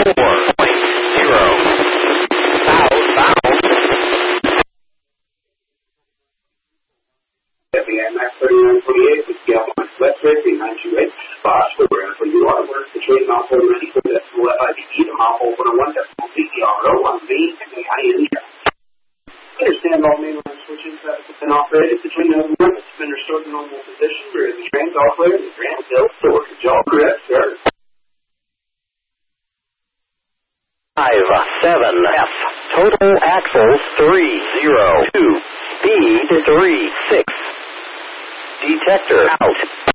Southbound. Max 3928 with Scale 1 West 3928. Bosch, we're in for you are. We're situated on hold ready for decimal FIVD to mile 101 decimal CCRO on V and India. Understand all mainline switches have been operated between the movements. It's been restored to normal position. We're in the trains all clear. The Grand Hill storage. All correct, sir. 57F. Total axles 302. Speed 36. Detector out.